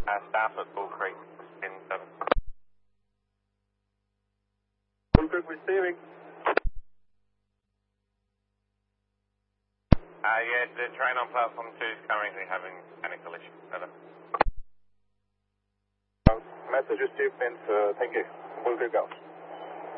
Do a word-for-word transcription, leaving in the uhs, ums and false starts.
Uh, staff at Bull Creek, in seven. Bull Creek receiving. Uh, yeah, the train on platform two is currently having mechanical issues. Over. Uh, message received, Vince. Uh, thank you. Bull Creek out.